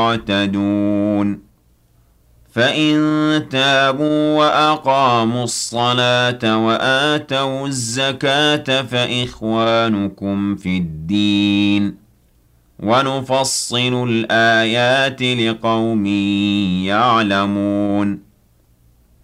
معتدون فإن تابوا وأقاموا الصلاة وآتوا الزكاة فإخوانكم في الدين ونفصل الآيات لقوم يعلمون